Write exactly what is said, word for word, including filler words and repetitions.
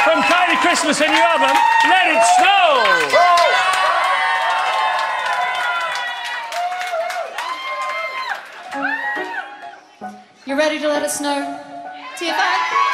from Kylie Christmas and new album, Let It Snow! You ready to let it snow? T F I?